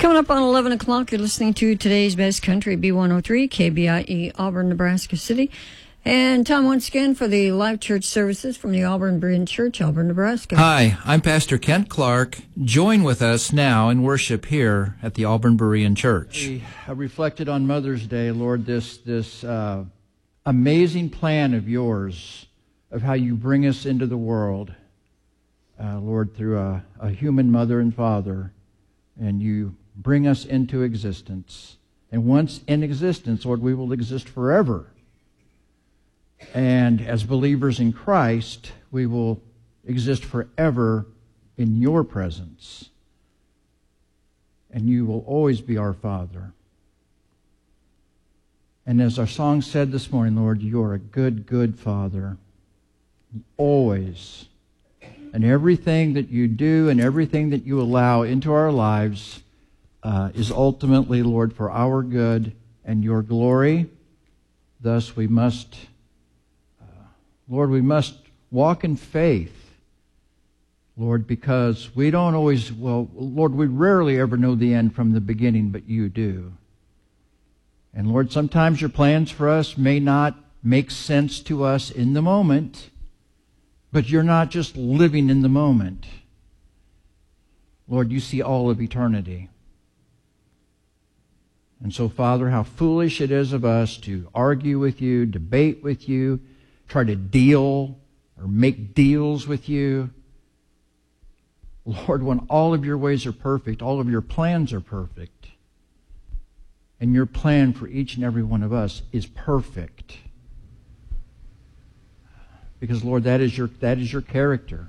Coming up on 11 o'clock, you're listening to Today's Best Country, B103, KBIE, Auburn, Nebraska City. And time once again for the live church services from the Auburn Berean Church, Auburn, Nebraska. Hi, I'm Pastor Kent Clark. Join with us now in worship here at the Auburn Berean Church. I reflected on Mother's Day, Lord, this amazing plan of yours of how you bring us into the world, Lord, through a human mother and father, and you bring us into existence. And once in existence, Lord, we will exist forever. And as believers in Christ, we will exist forever in your presence. And you will always be our Father. And as our song said this morning, Lord, you are a good, good Father. Always. And everything that you do and everything that you allow into our lives is ultimately, Lord, for our good and your glory. Thus we must, Lord, we must walk in faith, Lord, because we don't always, Lord, we rarely ever know the end from the beginning, but you do. And Lord, sometimes your plans for us may not make sense to us in the moment, but you're not just living in the moment. Lord, you see all of eternity. And so, Father, how foolish it is of us to argue with you, debate with you, try to deal or make deals with you. Lord, when all of your ways are perfect, all of your plans are perfect, and your plan for each and every one of us is perfect. Because, Lord, that is your character.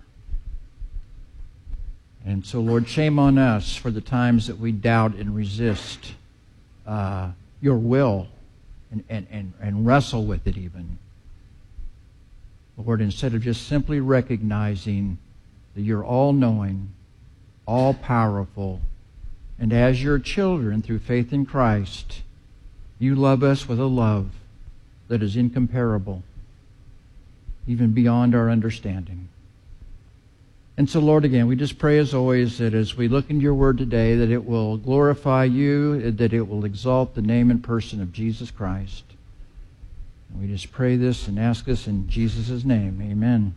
And so, Lord, shame on us for the times that we doubt and resist your will and wrestle with it even. Lord, instead of just simply recognizing that you're all-knowing, all-powerful, and as your children through faith in Christ, you love us with a love that is incomparable, even beyond our understanding. And so, Lord, again, we just pray as always that as we look into your word today, that it will glorify you, that it will exalt the name and person of Jesus Christ. And we just pray this and ask this in Jesus' name. Amen.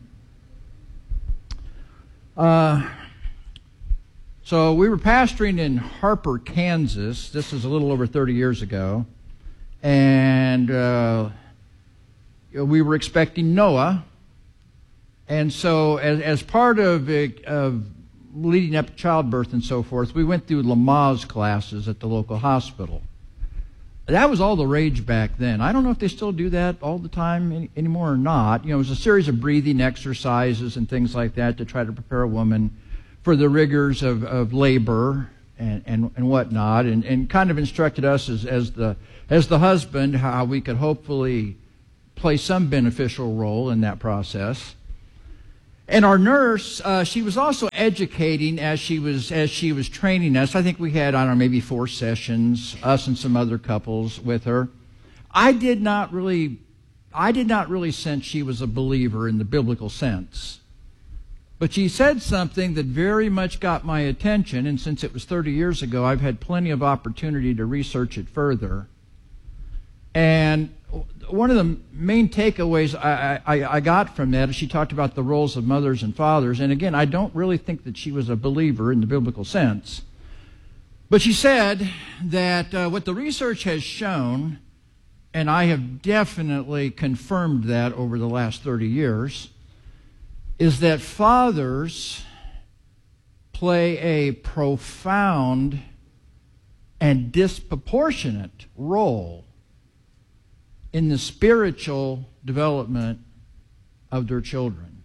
So we were pastoring in Harper, Kansas. This is a little over 30 years ago. And we were expecting Noah. And so as part of leading up to childbirth and so forth, we went through Lamaze classes at the local hospital. That was all the rage back then. I don't know if they still do that all the time anymore or not. You know, it was a series of breathing exercises and things like that to try to prepare a woman for the rigors of labor and whatnot, and kind of instructed us as the husband how we could hopefully play some beneficial role in that process. And our nurse, she was also educating as she was training us. I think we had, I don't know, maybe 4 sessions, us and some other couples with her. I did not really sense she was a believer in the biblical sense. But she said something that very much got my attention, and since it was 30 years ago, I've had plenty of opportunity to research it further. And one of the main takeaways I got from that is she talked about the roles of mothers and fathers. And again, I don't really think that she was a believer in the biblical sense. But she said that what the research has shown, and I have definitely confirmed that over the last 30 years, is that fathers play a profound and disproportionate role in the spiritual development of their children.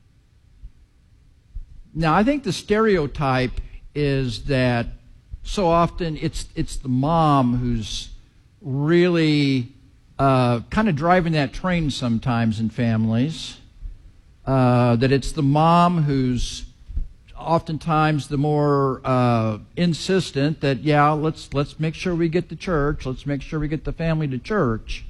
Now, I think the stereotype is that so often it's the mom who's really kind of driving that train sometimes in families. That it's the mom who's oftentimes the more insistent that, yeah, let's make sure we get to church. Let's make sure we get the family to church.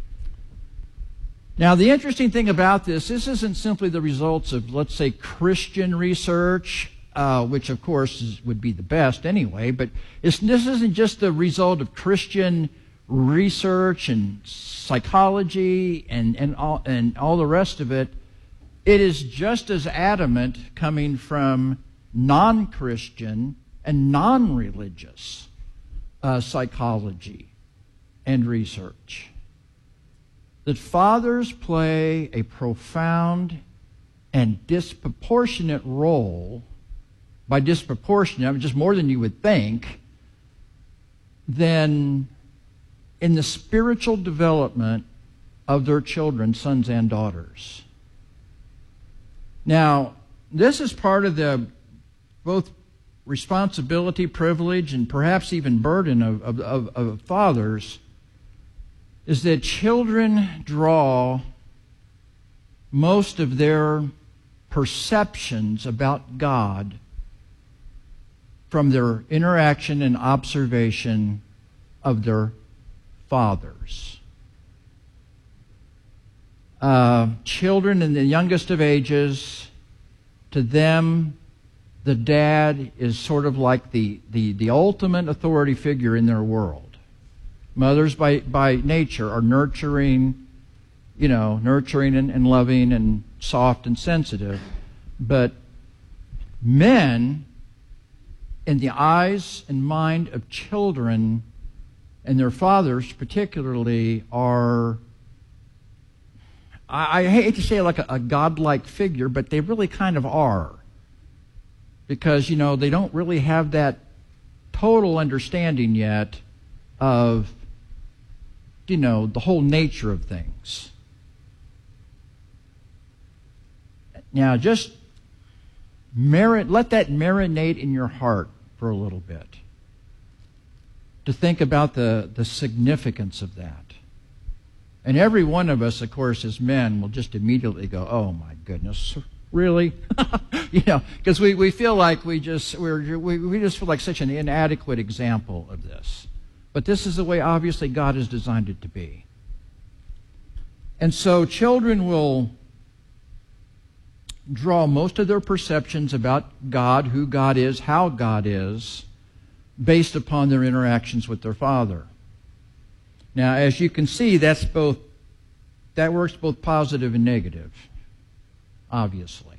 Now, the interesting thing about this isn't simply the results of, let's say, Christian research. which of course would be the best anyway, but this isn't just the result of Christian research and psychology and all the rest of it. It is just as adamant coming from non-Christian and non-religious psychology and research, that fathers play a profound and disproportionate role. By disproportionate, I mean just more than you would think, then in the spiritual development of their children, sons and daughters. Now, this is part of the both responsibility, privilege, and perhaps even burden of fathers, is that children draw most of their perceptions about God from their interaction and observation of their fathers. Children in the youngest of ages, to them, the dad is sort of like the ultimate authority figure in their world. Mothers by nature are nurturing, and loving and soft and sensitive. But men, in the eyes and mind of children, and their fathers particularly, are, I hate to say like a godlike figure, but they really kind of are. Because, they don't really have that total understanding yet of, the whole nature of things. Now, just let that marinate in your heart for a little bit, to think about the significance of that. And every one of us, of course, as men, will just immediately go, oh my goodness, really? Because we feel like we just feel like such an inadequate example of this. But this is the way, obviously, God has designed it to be. And so children will draw most of their perceptions about God, who God is, how God is, based upon their interactions with their father. Now, as you can see, that works both positive and negative, obviously.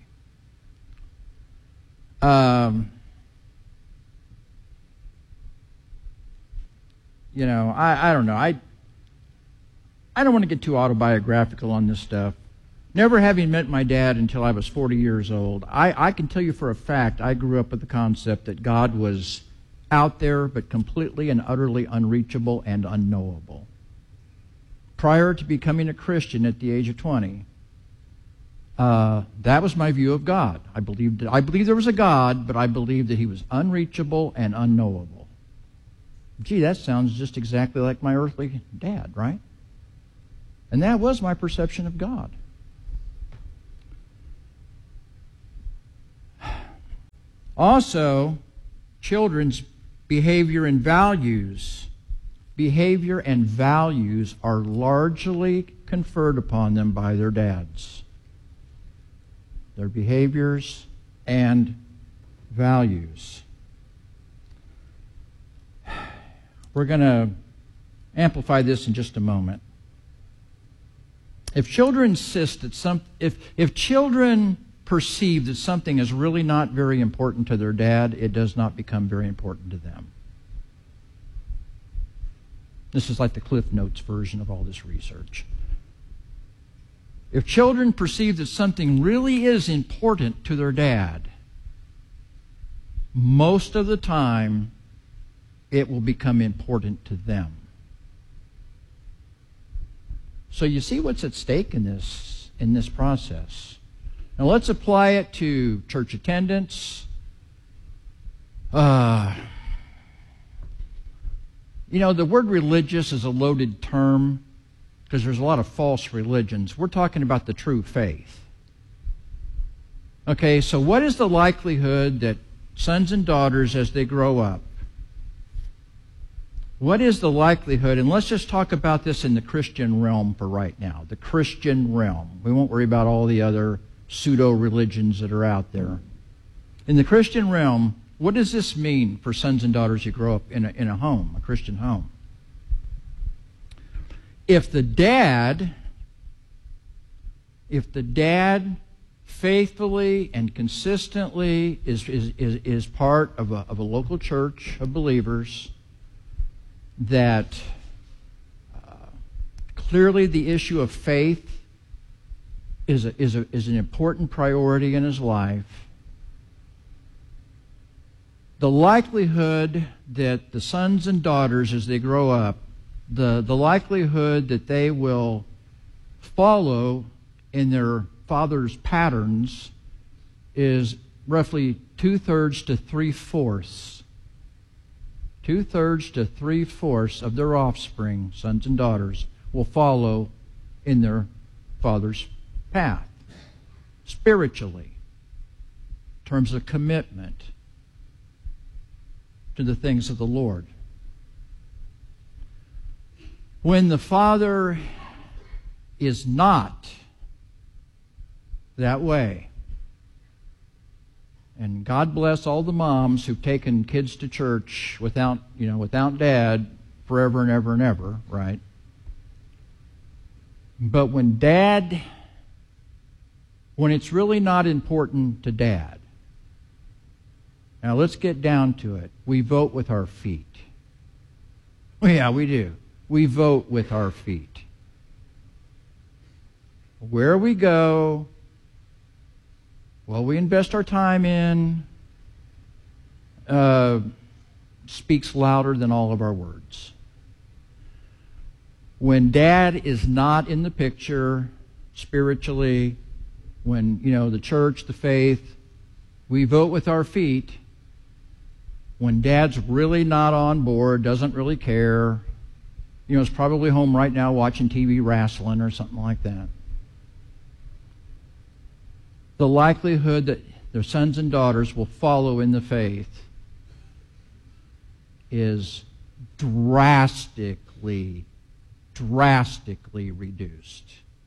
I don't know. I don't want to get too autobiographical on this stuff. Never having met my dad until I was 40 years old, I can tell you for a fact I grew up with the concept that God was out there but completely and utterly unreachable and unknowable. Prior to becoming a Christian at the age of 20, that was my view of God. I believed there was a God, but I believed that he was unreachable and unknowable. Gee, that sounds just exactly like my earthly dad, right? And that was my perception of God. Also, children's behavior and values are largely conferred upon them by their dads. Their behaviors and values. We're going to amplify this in just a moment. If children if children perceive that something is really not very important to their dad, it does not become very important to them. This is like the Cliff Notes version of all this research. If children perceive that something really is important to their dad, most of the time it will become important to them. So you see what's at stake in this process. Now let's apply it to church attendance. The word religious is a loaded term because there's a lot of false religions. We're talking about the true faith. Okay, so what is the likelihood that sons and daughters, as they grow up, what is the likelihood, and let's just talk about this in the Christian realm for right now, the Christian realm. We won't worry about all the other pseudo-religions that are out there. In the Christian realm, what does this mean for sons and daughters who grow up in a home, a Christian home? If the dad faithfully and consistently is part of a local church of believers, that clearly the issue of faith is an important priority in his life, the likelihood that the sons and daughters, as they grow up, the likelihood that they will follow in their father's patterns is roughly 2/3 to 3/4. 2/3 to 3/4 of their offspring, sons and daughters, will follow in their father's path, spiritually, in terms of commitment to the things of the Lord. When the father is not that way, and God bless all the moms who've taken kids to church without dad forever and ever and ever, right? But when it's really not important to dad, now let's get down to it. We vote with our feet. Well, yeah, we do. We vote with our feet. Where we go, what we invest our time in, speaks louder than all of our words. When dad is not in the picture spiritually, when, the church, the faith, we vote with our feet. When dad's really not on board, doesn't really care, is probably home right now watching TV wrestling or something like that, the likelihood that their sons and daughters will follow in the faith is drastically reduced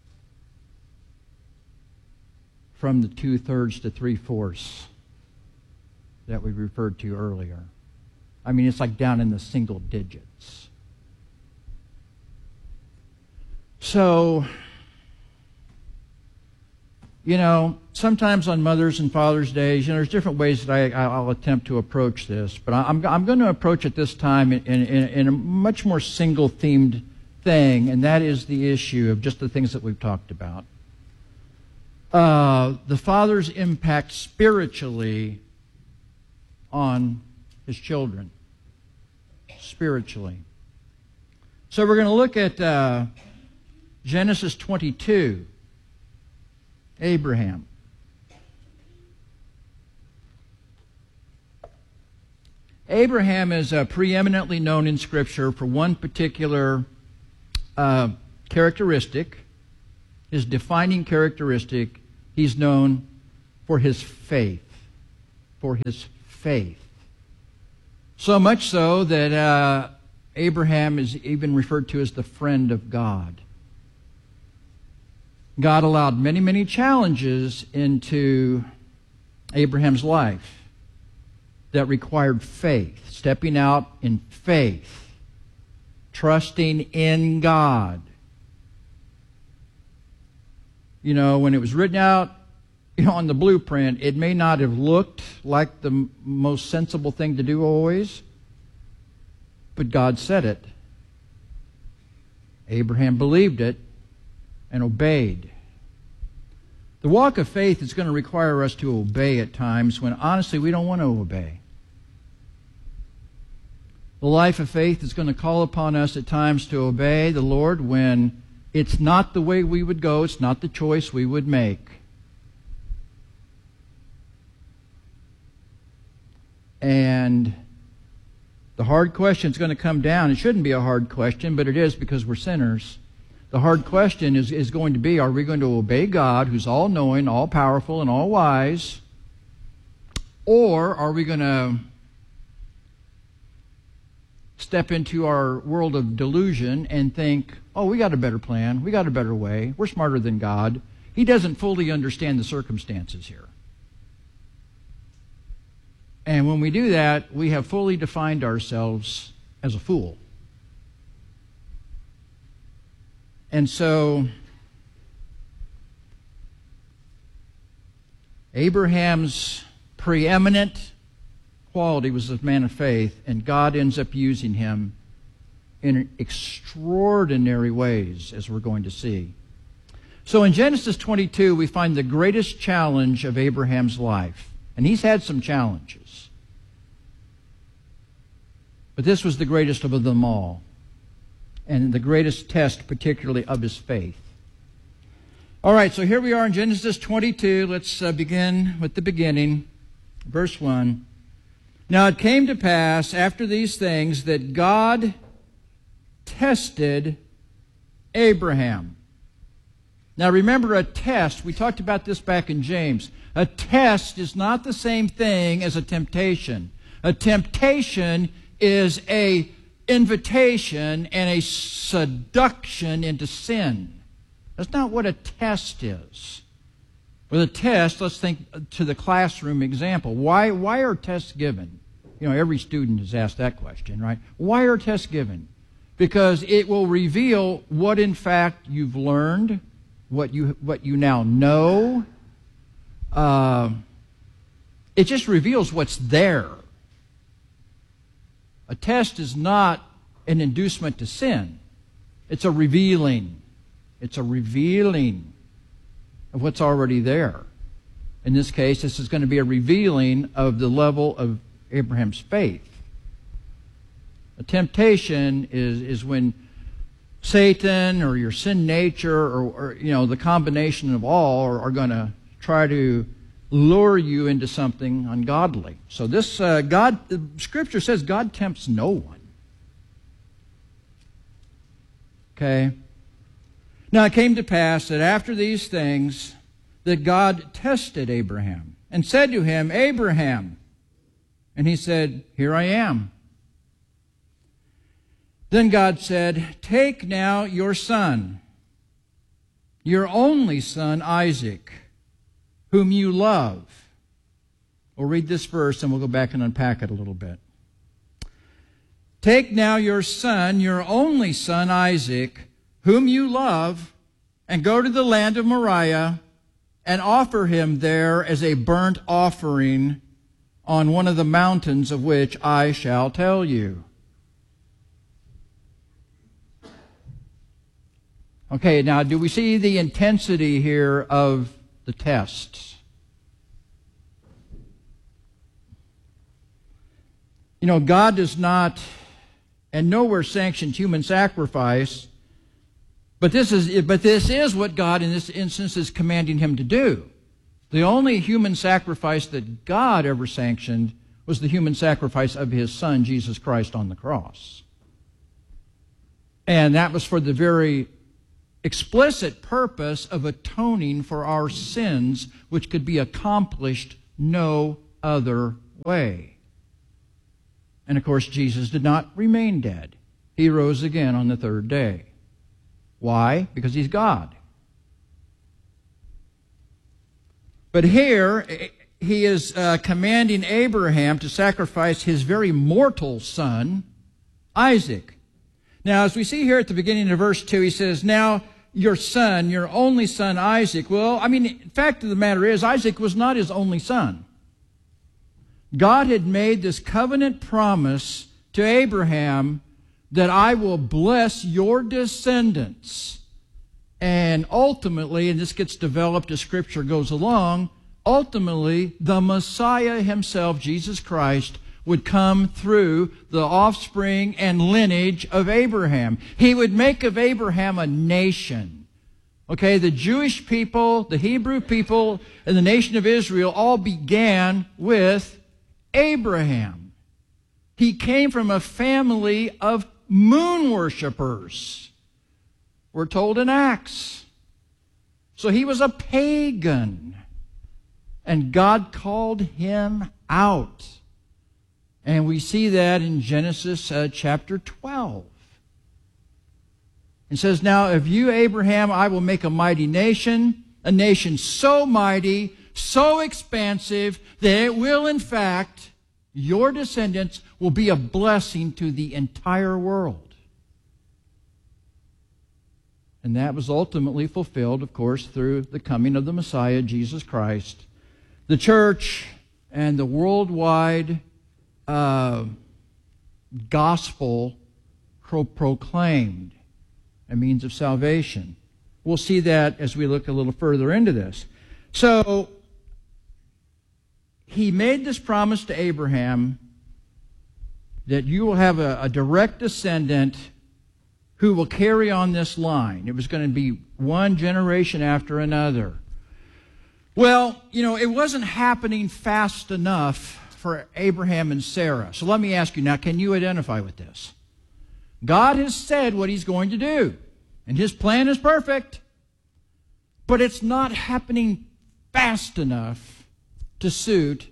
from the 2/3 to 3/4 that we referred to earlier. I mean, it's like down in the single digits. So, sometimes on Mother's and Father's Days, there's different ways that I'll attempt to approach this, but I'm going to approach it this time in a much more single-themed thing, and that is the issue of just the things that we've talked about. The father's impact spiritually on his children. Spiritually. So we're going to look at Genesis 22. Abraham. Abraham is preeminently known in Scripture for one particular characteristic, his defining characteristic. He's known for his faith. For his faith. So much so that Abraham is even referred to as the friend of God. God allowed many, many challenges into Abraham's life that required faith, stepping out in faith, trusting in God. When it was written out, on the blueprint, it may not have looked like the most sensible thing to do always, but God said it. Abraham believed it and obeyed. The walk of faith is going to require us to obey at times when honestly we don't want to obey. The life of faith is going to call upon us at times to obey the Lord when it's not the way we would go, it's not the choice we would make. And the hard question is going to come down. It shouldn't be a hard question, but it is because we're sinners. The hard question is going to be, are we going to obey God, who's all-knowing, all-powerful, and all-wise, or are we going to step into our world of delusion and think, oh, we got a better plan, we got a better way, we're smarter than God. He doesn't fully understand the circumstances here. And when we do that, we have fully defined ourselves as a fool. And so Abraham's preeminent quality was a man of faith, and God ends up using him in extraordinary ways, as we're going to see. So in Genesis 22, we find the greatest challenge of Abraham's life. And he's had some challenges. But this was the greatest of them all, and the greatest test particularly of his faith. All right, so here we are in Genesis 22. Let's begin with the beginning. Verse 1. Now it came to pass after these things that God tested Abraham. Now remember, a test, we talked about this back in James. A test is not the same thing as a temptation. A temptation is a invitation and a seduction into sin. That's not what a test is. With a test, let's think to the classroom example. Why are tests given? You know, every student is asked that question, right? Why are tests given? Because it will reveal what in fact you've learned, what you now know. It just reveals what's there. A test is not an inducement to sin. It's a revealing. It's a revealing of what's already there. In this case, this is going to be a revealing of the level of Abraham's faith. A temptation is when Satan or your sin nature or the combination of all are going to try to lure you into something ungodly. So this Scripture says God tempts no one. Okay? Now it came to pass that after these things that God tested Abraham and said to him, Abraham. And he said, Here I am. Then God said, Take now your son, your only son Isaac, whom you love. We'll read this verse and we'll go back and unpack it a little bit. Take now your son, your only son Isaac, whom you love, and go to the land of Moriah and offer him there as a burnt offering on one of the mountains of which I shall tell you. Okay, now do we see the intensity here of the tests? You know, God does not and nowhere sanctions human sacrifice, but this is what God in this instance is commanding him to do. The only human sacrifice that God ever sanctioned was the human sacrifice of his Son, Jesus Christ, on the cross. And that was for the very explicit purpose of atoning for our sins, which could be accomplished no other way. And of course, Jesus did not remain dead. He rose again on the third day. Why? Because he's God. But here, he is commanding Abraham to sacrifice his very mortal son, Isaac. Now, as we see here at the beginning of verse 2, he says, Now your son, your only son, Isaac. Well, I mean, the fact of the matter is, Isaac was not his only son. God had made this covenant promise to Abraham that I will bless your descendants. And ultimately, and this gets developed as Scripture goes along, ultimately, the Messiah himself, Jesus Christ, would come through the offspring and lineage of Abraham. He would make of Abraham a nation. Okay, the Jewish people, the Hebrew people, and the nation of Israel all began with Abraham. He came from a family of moon worshipers. We're told in Acts. So he was a pagan. And God called him out. And we see that in Genesis chapter 12. It says, Now of you, Abraham, I will make a mighty nation, a nation so mighty, so expansive, that it will in fact Your descendants will be a blessing to the entire world. And that was ultimately fulfilled, of course, through the coming of the Messiah, Jesus Christ. The church and the worldwide gospel proclaimed a means of salvation. We'll see that as we look a little further into this. So, he made this promise to Abraham that you will have a direct descendant who will carry on this line. It was going to be one generation after another. Well, it wasn't happening fast enough for Abraham and Sarah. So let me ask you now, can you identify with this? God has said what He's going to do, and His plan is perfect, but it's not happening fast enough to suit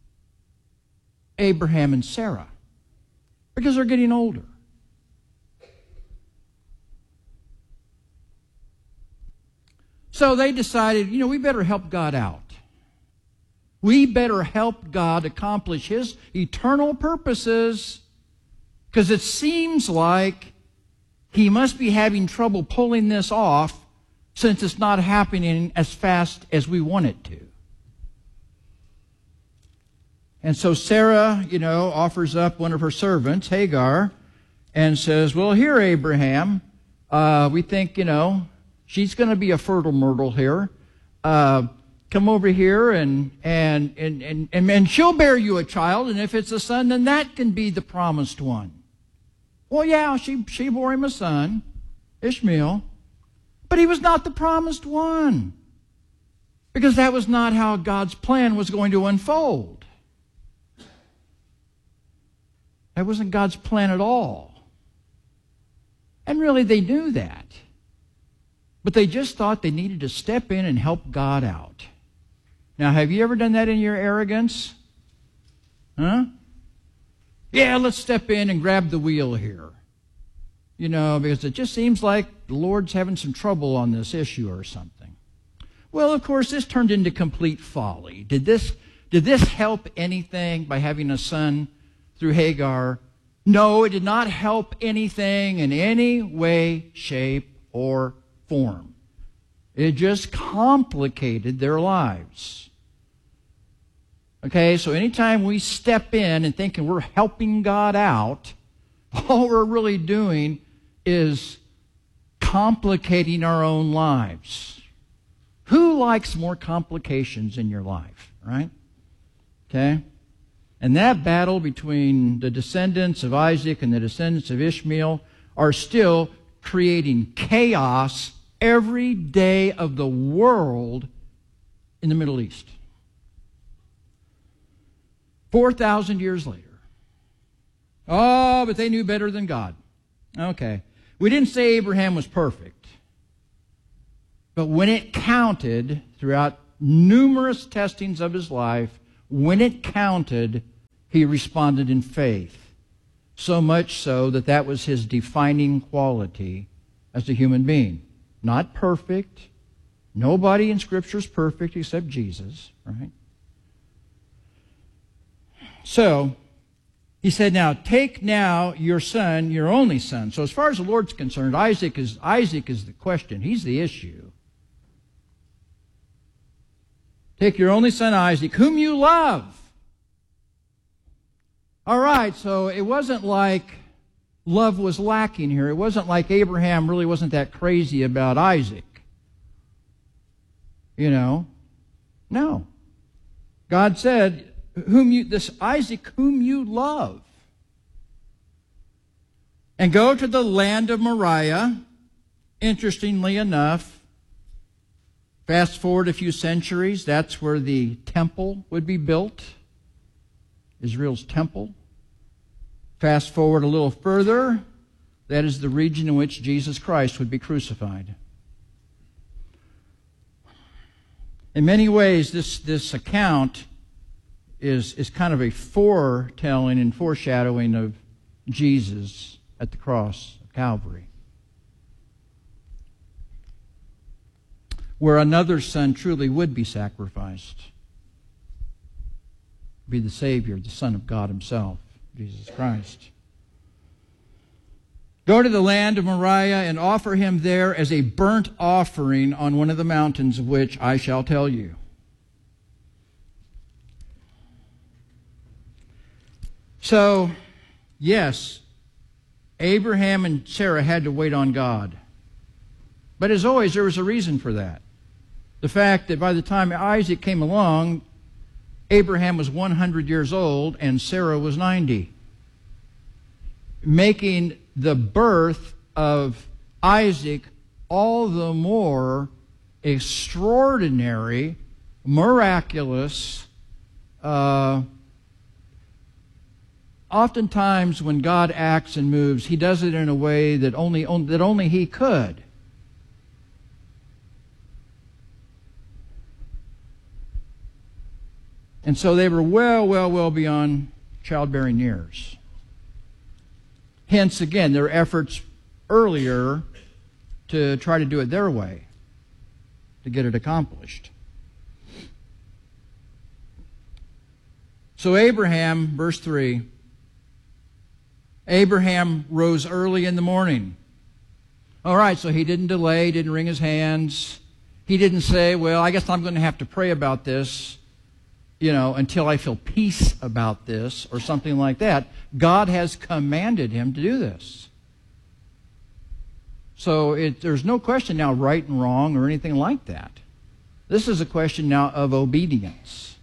Abraham and Sarah because they're getting older. So they decided, we better help God out. We better help God accomplish His eternal purposes because it seems like He must be having trouble pulling this off since it's not happening as fast as we want it to. And so Sarah, offers up one of her servants, Hagar, and says, well, here, Abraham, we think, she's going to be a fertile myrtle here. Come over here and she'll bear you a child, and if it's a son, then that can be the promised one. Well, yeah, she bore him a son, Ishmael, but he was not the promised one because that was not how God's plan was going to unfold. That wasn't God's plan at all. And really, they knew that. But they just thought they needed to step in and help God out. Now, have you ever done that in your arrogance? Huh? Yeah, let's step in and grab the wheel here. Because it just seems like the Lord's having some trouble on this issue or something. Well, of course, this turned into complete folly. Did this help anything by having a son through Hagar? No, it did not help anything in any way, shape, or form. It just complicated their lives. Okay, so anytime we step in and thinking we're helping God out, all we're really doing is complicating our own lives. Who likes more complications in your life, right? Okay? And that battle between the descendants of Isaac and the descendants of Ishmael are still creating chaos every day of the world in the Middle East. 4,000 years later. Oh, but they knew better than God. Okay. We didn't say Abraham was perfect. But when it counted throughout numerous testings of his life, when it counted, he responded in faith. So much so that that was his defining quality as a human being. Not perfect. Nobody in Scripture is perfect except Jesus, right? So, he said, now, take now your son, your only son. So as far as the Lord's concerned, Isaac is the question. He's the issue. Take your only son Isaac, whom you love. All right, so it wasn't like love was lacking here. It wasn't like Abraham really wasn't that crazy about Isaac. No. God said, this Isaac whom you love. And go to the land of Moriah. Interestingly enough, fast forward a few centuries, that's where the temple would be built. Israel's temple. Fast forward a little further, that is the region in which Jesus Christ would be crucified. In many ways, this account is kind of a foretelling and foreshadowing of Jesus at the cross of Calvary, where another son truly would be sacrificed. be the Savior, the Son of God himself, Jesus Christ. Go to the land of Moriah and offer him there as a burnt offering on one of the mountains of which I shall tell you. So, yes, Abraham and Sarah had to wait on God. But as always, there was a reason for that. The fact that by the time Isaac came along, Abraham was 100 years old and Sarah was 90, making the birth of Isaac all the more extraordinary, miraculous. Oftentimes when God acts and moves, he does it in a way that only he could. And so they were well beyond childbearing years. Hence, again, their efforts earlier to try to do it their way, to get it accomplished. So Abraham, verse 3, Abraham rose early in the morning. All right, so he didn't delay, didn't wring his hands. He didn't say, well, I guess I'm going to have to pray about this, until I feel peace about this or something like that. God has commanded him to do this. So there's no question now right and wrong or anything like that. This is a question now of obedience.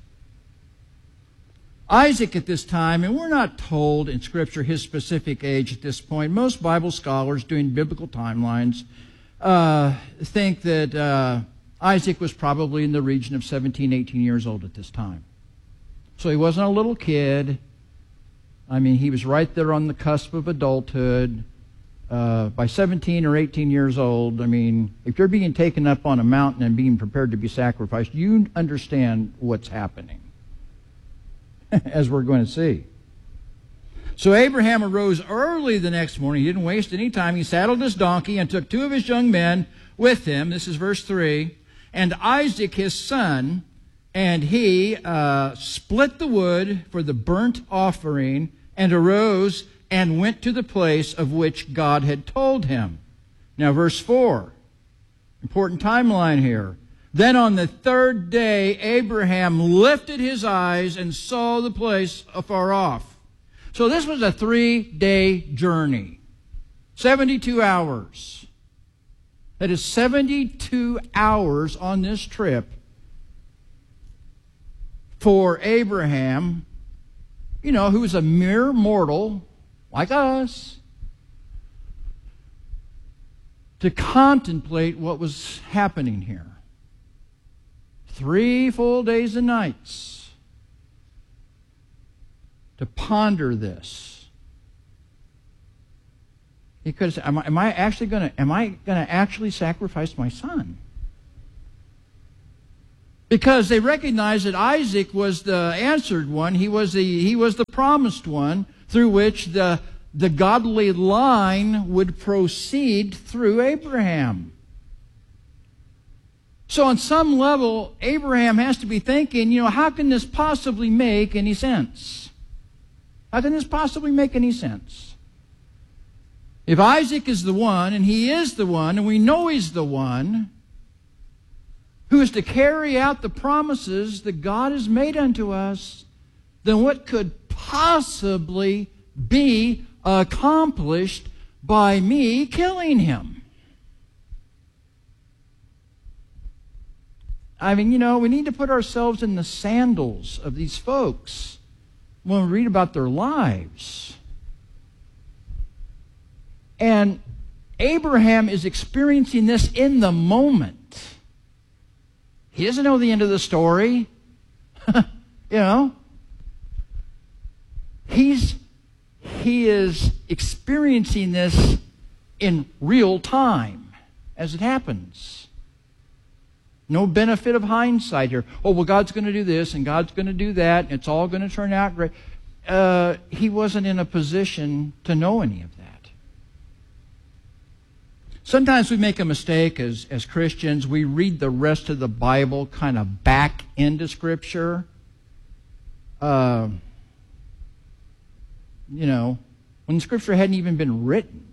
Isaac at this time, and we're not told in Scripture his specific age at this point. Most Bible scholars doing biblical timelines think that Isaac was probably in the region of 17, 18 years old at this time. So he wasn't a little kid. I mean, he was right there on the cusp of adulthood. By 17 or 18 years old, I mean, if you're being taken up on a mountain and being prepared to be sacrificed, you understand what's happening, as we're going to see. So Abraham arose early the next morning. He didn't waste any time. He saddled his donkey and took 2 of his young men with him. This is verse 3. And Isaac his son, and he split the wood for the burnt offering, and arose and went to the place of which God had told him. Now verse 4, important timeline here. Then on the 3rd day, Abraham lifted his eyes and saw the place afar off. So this was a 3-day journey, 72 hours. That is 72 hours on this trip for Abraham, who was a mere mortal like us, to contemplate what was happening here. 3 full days and nights to ponder this. He could have said, am I going to actually sacrifice my son? Because they recognized that Isaac was the answered one. He was the promised one through which the godly line would proceed through Abraham. So on some level, Abraham has to be thinking, how can this possibly make any sense? How can this possibly make any sense? If Isaac is the one, and he is the one, and we know he's the one who is to carry out the promises that God has made unto us, then what could possibly be accomplished by me killing him? I mean, we need to put ourselves in the sandals of these folks when we read about their lives. And Abraham is experiencing this in the moment. He doesn't know the end of the story. He is experiencing this in real time as it happens. No benefit of hindsight here. Oh, well, God's going to do this and God's going to do that, and it's all going to turn out great. He wasn't in a position to know any of that. Sometimes we make a mistake as Christians. We read the rest of the Bible kind of back into Scripture. when the Scripture hadn't even been written,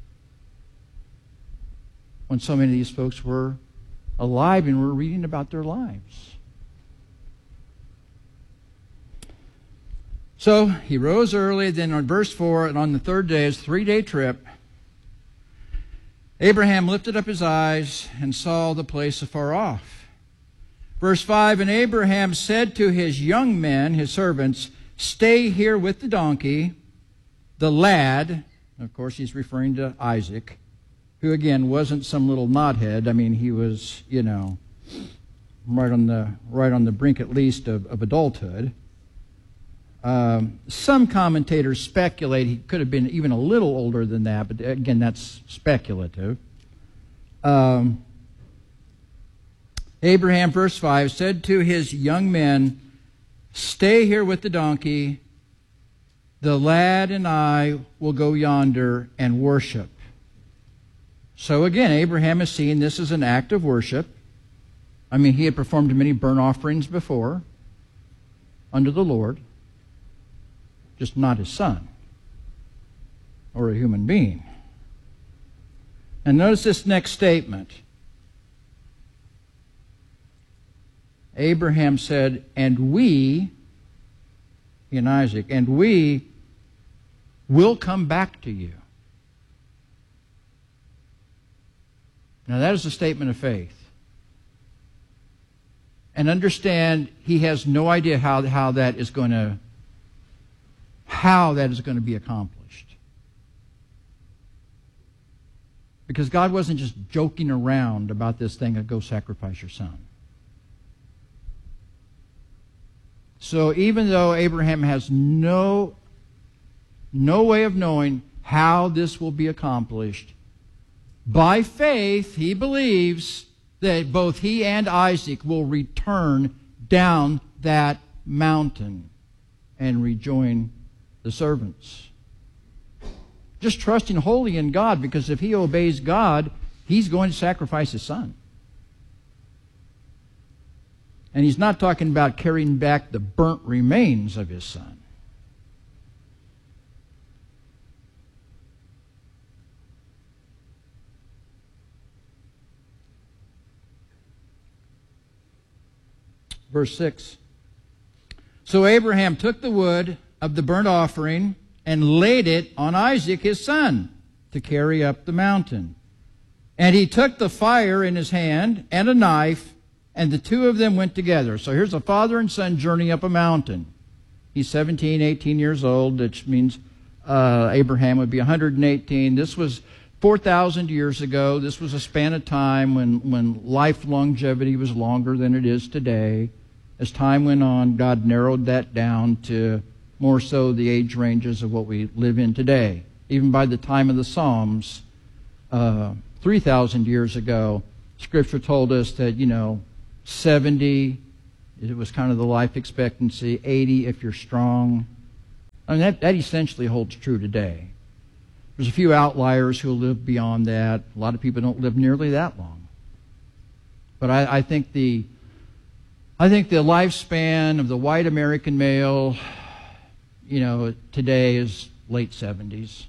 when so many of these folks were alive and were reading about their lives. So he rose early, then on verse 4, and on the third day, his 3-day trip, Abraham lifted up his eyes and saw the place afar off. Verse 5, and Abraham said to his young men, his servants, stay here with the donkey. The lad, of course he's referring to Isaac, who again wasn't some little knothead. I mean, he was, right on the brink at least of adulthood. Some commentators speculate he could have been even a little older than that, but again, that's speculative. Abraham, verse 5, said to his young men, stay here with the donkey. The lad and I will go yonder and worship. So again, Abraham is seeing this as an act of worship. I mean, he had performed many burnt offerings before under the Lord, just not his son or a human being. And notice this next statement. Abraham said, and we, in Isaac, and we will come back to you. Now that is a statement of faith. And understand, he has no idea how that is going to be accomplished. Because God wasn't just joking around about this thing of go sacrifice your son. So even though Abraham has no way of knowing how this will be accomplished, by faith he believes that both he and Isaac will return down that mountain and rejoin the servants. Just trusting wholly in God, because if he obeys God, he's going to sacrifice his son. And he's not talking about carrying back the burnt remains of his son. Verse 6. So Abraham took the wood of the burnt offering and laid it on Isaac his son to carry up the mountain. And he took the fire in his hand and a knife, and the two of them went together. So here's a father and son journey up a mountain. He's 17, 18 years old, which means Abraham would be 118. This was 4,000 years ago. This was a span of time when life longevity was longer than it is today. As time went on, God narrowed that down to more so the age ranges of what we live in today. Even by the time of the Psalms, 3,000 years ago, Scripture told us that, 70, it was kind of the life expectancy, 80 if you're strong. I mean, that essentially holds true today. There's a few outliers who live beyond that. A lot of people don't live nearly that long. But I think the lifespan of the white American male, today is late 70s.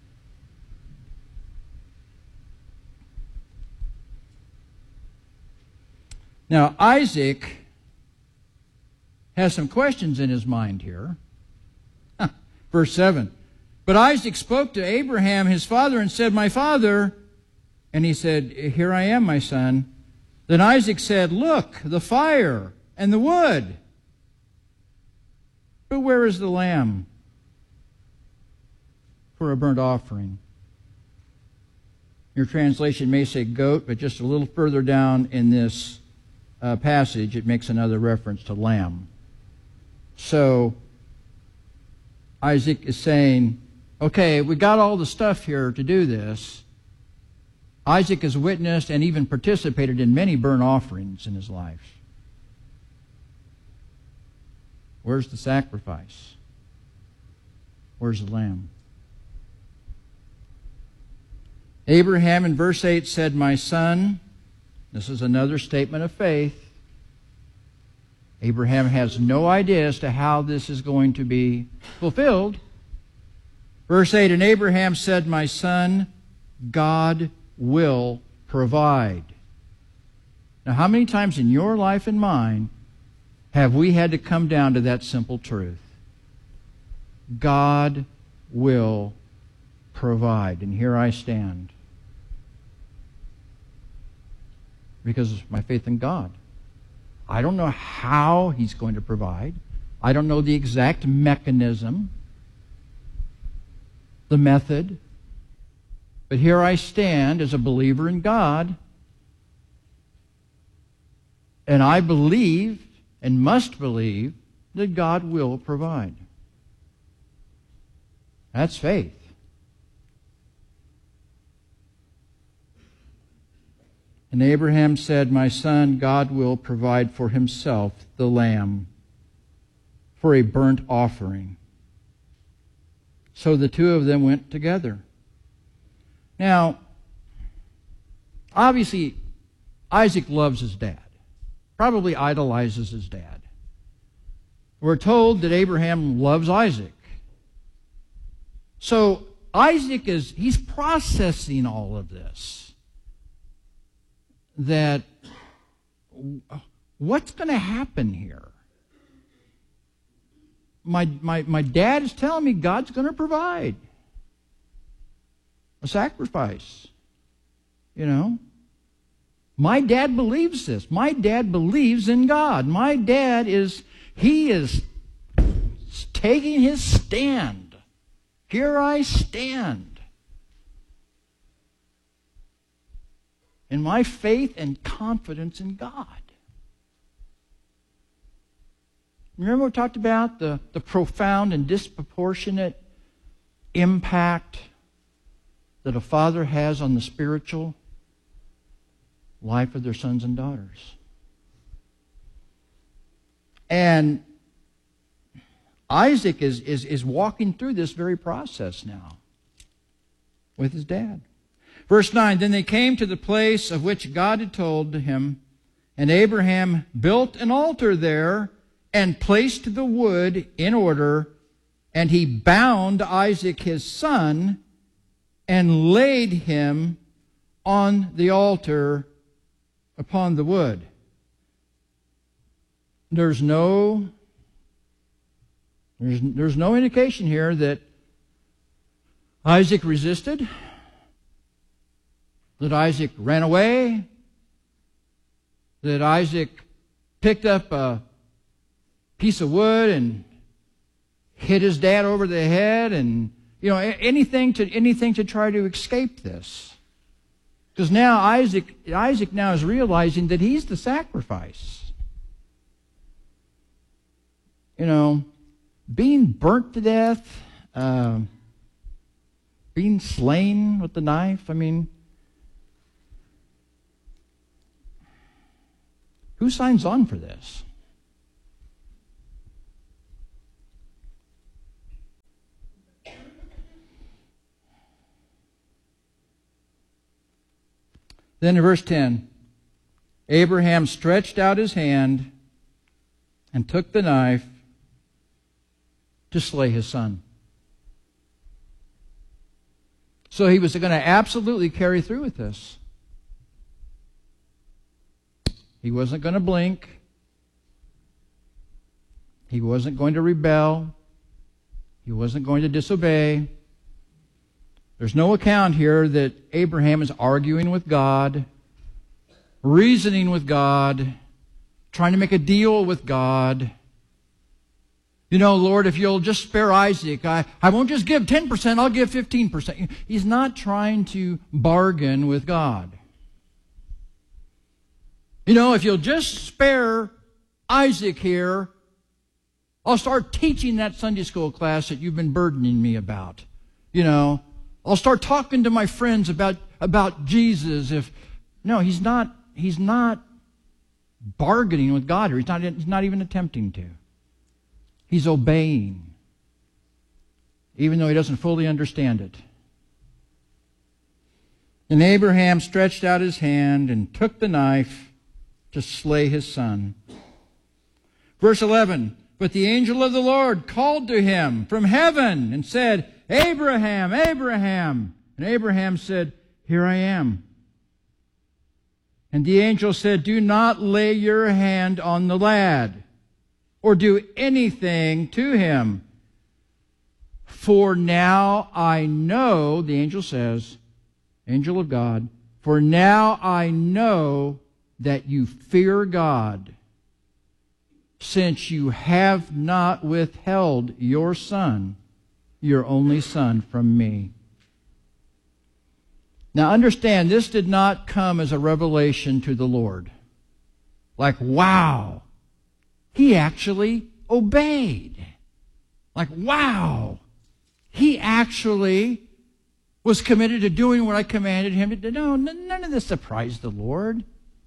Now, Isaac has some questions in his mind here. Verse 7. But Isaac spoke to Abraham, his father, and said, my father. And he said, here I am, my son. Then Isaac said, look, the fire and the wood. But where is the lamb for a burnt offering? Your translation may say goat, but just a little further down in this passage, it makes another reference to lamb. So Isaac is saying, okay, we got all the stuff here to do this. Isaac has witnessed and even participated in many burnt offerings in his life. Where's the sacrifice? Where's the lamb? Abraham in verse 8 said, my son, this is another statement of faith. Abraham has no idea as to how this is going to be fulfilled. Verse 8, and Abraham said, my son, God will provide. Now, how many times in your life and mine have we had to come down to that simple truth? God will provide. And here I stand. Because of my faith in God. I don't know how He's going to provide. I don't know the exact mechanism, the method. But here I stand as a believer in God. And I believe and must believe that God will provide. That's faith. And Abraham said, my son, God will provide for himself the lamb for a burnt offering. So the two of them went together. Now, obviously, Isaac loves his dad. Probably idolizes his dad. We're told that Abraham loves Isaac. So Isaac he's processing all of this. That what's going to happen here? My dad is telling me God's going to provide a sacrifice. You know? My dad believes this. My dad believes in God. My dad is taking his stand. Here I stand. In my faith and confidence in God. Remember we talked about the profound and disproportionate impact that a father has on the spiritual life of their sons and daughters. And Isaac is walking through this very process now with his dad. Verse 9, then they came to the place of which God had told him, and Abraham built an altar there and placed the wood in order, and he bound Isaac his son and laid him on the altar upon the wood. There's no indication here that Isaac resisted, that Isaac ran away, that Isaac picked up a piece of wood and hit his dad over the head, and anything to try to escape this. Because now Isaac now is realizing that he's the sacrifice. Being burnt to death, being slain with the knife. Who signs on for this? Then in verse 10, Abraham stretched out his hand and took the knife to slay his son. So he was going to absolutely carry through with this. He wasn't going to blink. He wasn't going to rebel. He wasn't going to disobey. There's no account here that Abraham is arguing with God, reasoning with God, trying to make a deal with God. Lord, if you'll just spare Isaac, I won't just give 10%, I'll give 15%. He's not trying to bargain with God. If you'll just spare Isaac here, I'll start teaching that Sunday school class that you've been burdening me about. I'll start talking to my friends about Jesus. He's not bargaining with God, or he's not even attempting to. He's obeying, even though he doesn't fully understand it. And Abraham stretched out his hand and took the knife to slay his son. Verse 11, but the angel of the Lord called to him from heaven and said, Abraham, Abraham. And Abraham said, Here I am. And the angel said, Do not lay your hand on the lad, or do anything to him. For now I know, the angel says, angel of God, for now I know that you fear God, since you have not withheld your son, your only son, from me. Now understand, this did not come as a revelation to the Lord. Like, wow, he actually obeyed. Like, wow, he actually was committed to doing what I commanded him to do. No, none of this surprised the Lord.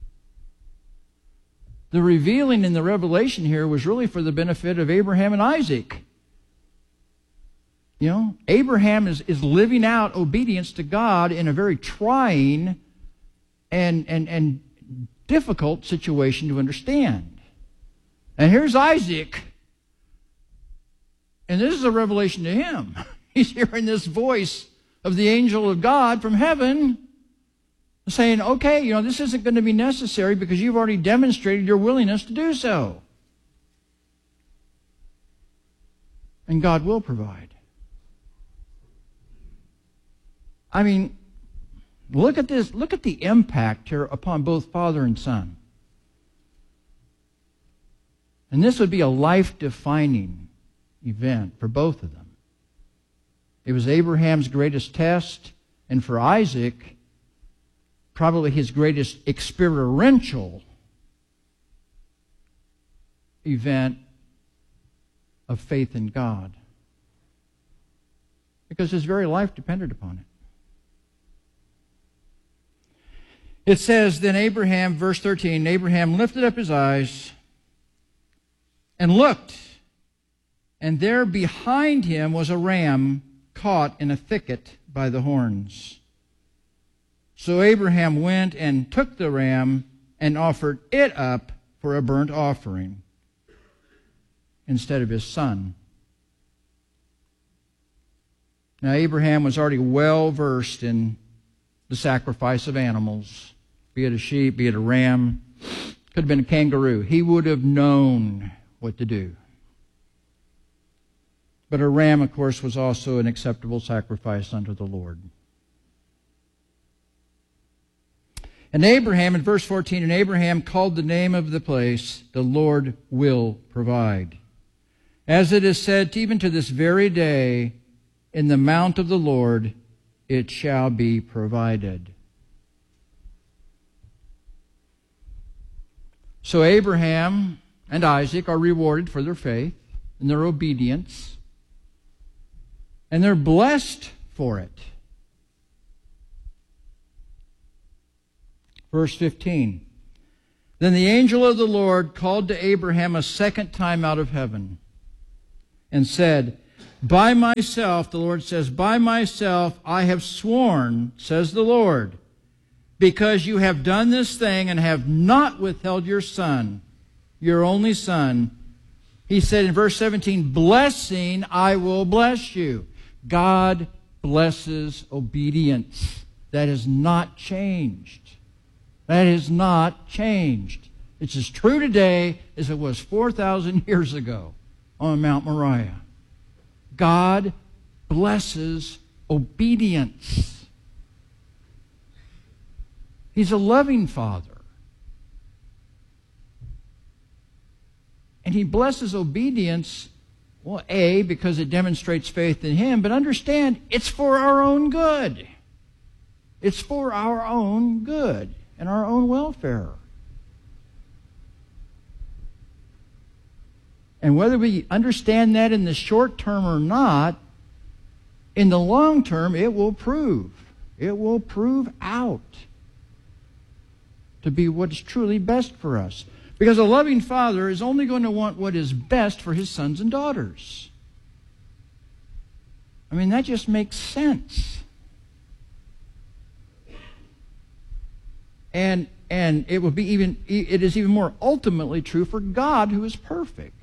The revealing and the revelation here was really for the benefit of Abraham and Isaac. You know, Abraham is living out obedience to God in a very trying and difficult situation to understand. And here's Isaac, and this is a revelation to him. He's hearing this voice of the angel of God from heaven saying, okay, you know, this isn't going to be necessary because you've already demonstrated your willingness to do so. And God will provide. I mean, look at this. Look at the impact here upon both father and son. And this would be a life-defining event for both of them. It was Abraham's greatest test, and for Isaac, probably his greatest experiential event of faith in God. Because his very life depended upon it. It says, then Abraham, verse 13, Abraham lifted up his eyes and looked, and there behind him was a ram caught in a thicket by the horns. So Abraham went and took the ram and offered it up for a burnt offering instead of his son. Now Abraham was already well versed in the sacrifice of animals, be it a sheep, be it a ram, could have been a kangaroo. He would have known what to do. But a ram, of course, was also an acceptable sacrifice unto the Lord. And Abraham, in verse 14, and Abraham called the name of the place, the Lord will provide. As it is said, even to this very day, in the mount of the Lord it shall be provided. So Abraham and Isaac are rewarded for their faith and their obedience, and they're blessed for it. Verse 15. Then the angel of the Lord called to Abraham a second time out of heaven and said, by myself, the Lord says, by myself I have sworn, says the Lord, because you have done this thing and have not withheld your son, your only son. He said in verse 17, blessing I will bless you. God blesses obedience. That has not changed. That has not changed. It's as true today as it was 4,000 years ago on Mount Moriah. God blesses obedience. He's a loving Father. And He blesses obedience, well, A, because it demonstrates faith in Him, but understand, it's for our own good. It's for our own good and our own welfare. And whether we understand that in the short term or not, in the long term, it will prove. It will prove out to be what is truly best for us. Because a loving father is only going to want what is best for his sons and daughters. I mean, that just makes sense. And And it is even more ultimately true for God, who is perfect.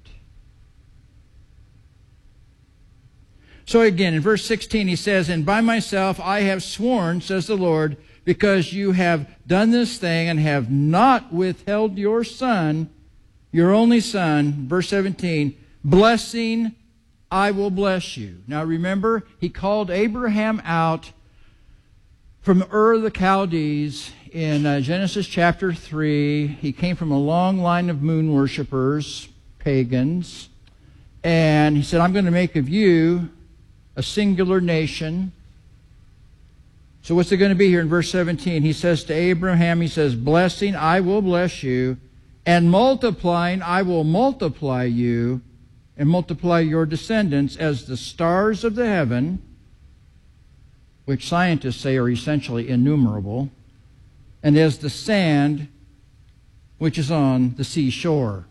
So again, in verse 16, he says, "And by myself I have sworn, says the Lord, because you have done this thing and have not withheld your son, your only son," verse 17, "blessing, I will bless you." Now remember, he called Abraham out from Ur of the Chaldees in Genesis chapter 3. He came from a long line of moon worshipers, pagans, and he said, "I'm going to make of you a singular nation." So what's it going to be here in verse 17? He says to Abraham, he says, "Blessing, I will bless you, and multiplying, I will multiply you, and multiply your descendants as the stars of the heaven," which scientists say are essentially innumerable, "and as the sand which is on the seashore."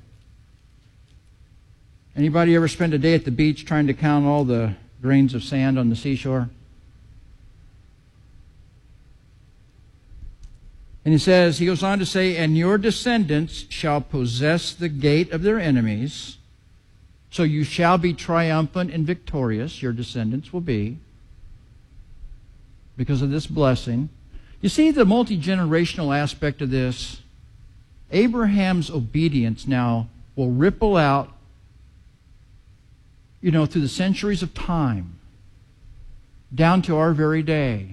Anybody ever spend a day at the beach trying to count all the grains of sand on the seashore? And he goes on to say, "And your descendants shall possess the gate of their enemies." So you shall be triumphant and victorious, your descendants will be, because of this blessing. You see the multi-generational aspect of this? Abraham's obedience now will ripple out, through the centuries of time, down to our very day.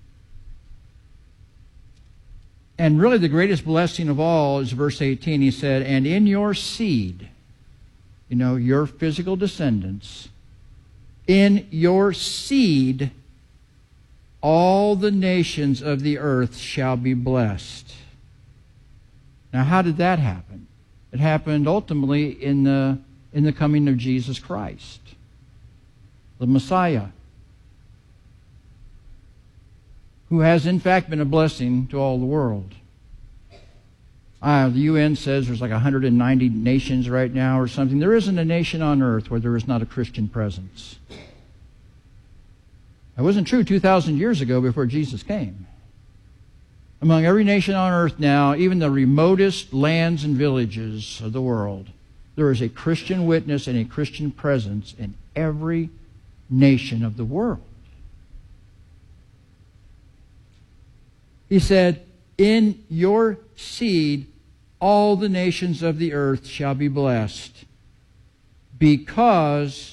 And really the greatest blessing of all is verse 18. He said, "And in your seed," your physical descendants, "in your seed all the nations of the earth shall be blessed." Now, how did that happen? It happened ultimately in the coming of Jesus Christ, the Messiah, who has in fact been a blessing to all the world. The UN says there's like 190 nations right now or something. There isn't a nation on earth where there is not a Christian presence. That wasn't true 2,000 years ago before Jesus came. Among every nation on earth now, even the remotest lands and villages of the world, there is a Christian witness and a Christian presence in every nation of the world. He said, "In your seed all the nations of the earth shall be blessed, because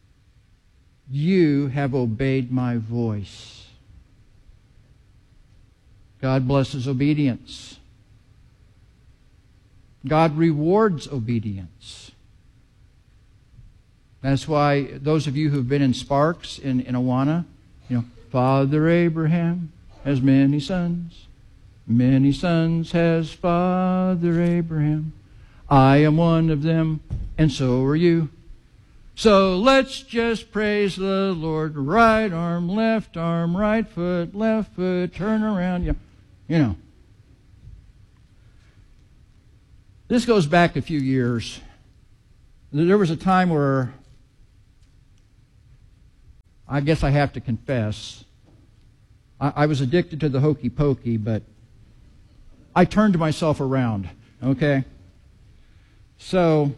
you have obeyed my voice." God blesses obedience. God rewards obedience. That's why those of you who've been in Sparks in Awana, Father Abraham has many sons. Many sons has Father Abraham. I am one of them, and so are you. So let's just praise the Lord. Right arm, right foot, turn around. This goes back a few years. There was a time where, I guess I have to confess, I was addicted to the hokey pokey, but I turned myself around, okay? So,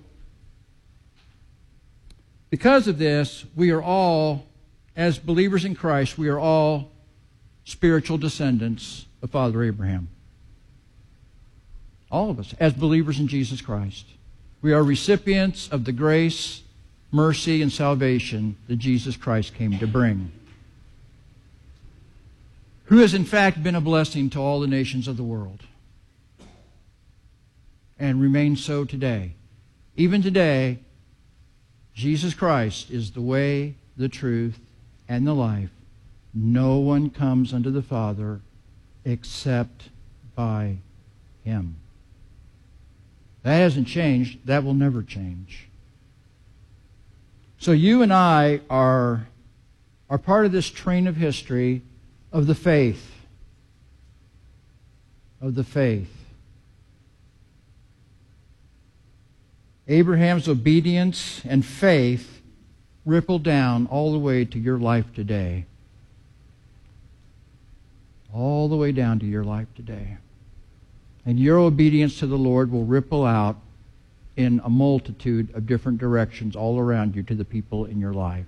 because of this, we are all, as believers in Christ, we are all spiritual descendants of Father Abraham. All of us, as believers in Jesus Christ. We are recipients of the grace, mercy, and salvation that Jesus Christ came to bring, who has in fact been a blessing to all the nations of the world, and remains so today. Even today, Jesus Christ is the way, the truth, and the life. No one comes unto the Father except by Him. That hasn't changed. That will never change. So you and I are part of this train of history of the faith. Of the faith. Abraham's obedience and faith rippled down all the way to your life today. All the way down to your life today. And your obedience to the Lord will ripple out in a multitude of different directions all around you to the people in your life.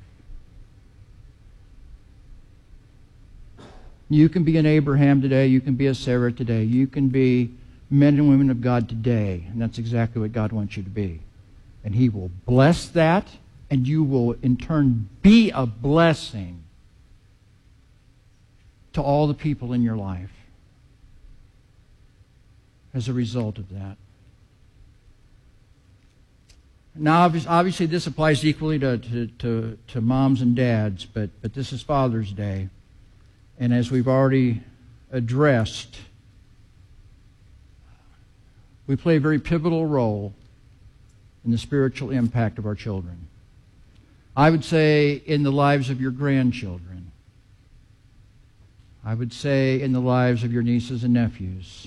You can be an Abraham today. You can be a Sarah today. You can be men and women of God today. And that's exactly what God wants you to be. And He will bless that, and you will in turn be a blessing to all the people in your life as a result of that. Now, obviously this applies equally to moms and dads, but this is Father's Day. And as we've already addressed, we play a very pivotal role in the spiritual impact of our children. I would say in the lives of your grandchildren. I would say in the lives of your nieces and nephews.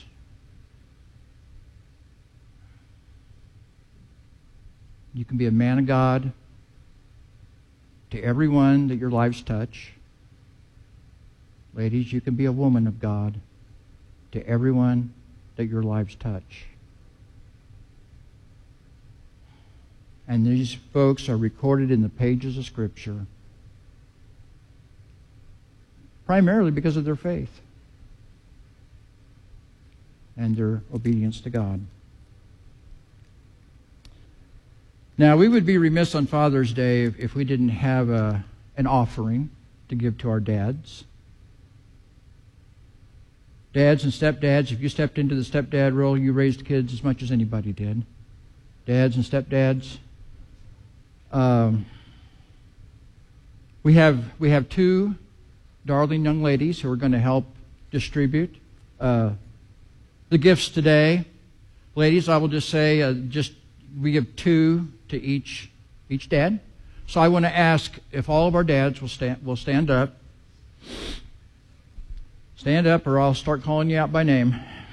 You can be a man of God to everyone that your lives touch. Ladies, you can be a woman of God to everyone that your lives touch. And these folks are recorded in the pages of Scripture primarily because of their faith and their obedience to God. Now, we would be remiss on Father's Day if we didn't have an offering to give to our dads. Dads and stepdads, if you stepped into the stepdad role, you raised kids as much as anybody did. Dads and stepdads. We have two darling young ladies who are going to help distribute the gifts today. Ladies, I will just say, we give two to each dad. So I want to ask if all of our dads will stand up. Stand up, or I'll start calling you out by name.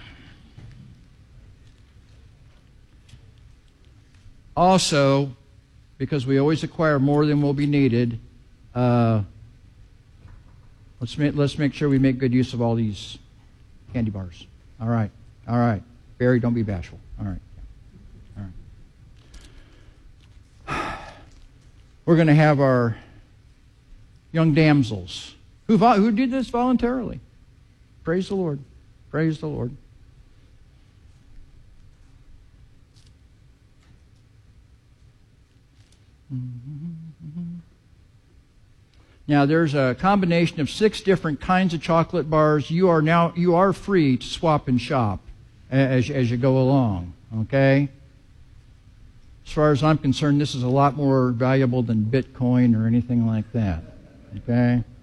Also, because we always acquire more than will be needed, let's make sure we make good use of all these candy bars. All right. Barry, don't be bashful. All right. We're going to have our young damsels who did this voluntarily. Praise the Lord. Praise the Lord. Now, there's a combination of 6 different kinds of chocolate bars. You are free to swap and shop as you go along. Okay? As far as I'm concerned, this is a lot more valuable than Bitcoin or anything like that. Okay?